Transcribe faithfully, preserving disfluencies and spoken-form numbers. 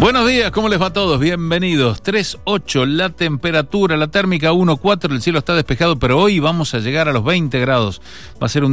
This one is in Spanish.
Buenos días, ¿cómo les va a todos? Bienvenidos. tres ocho la temperatura, la térmica uno cuatro, el cielo está despejado, pero hoy vamos a llegar a los veinte grados. Va a ser un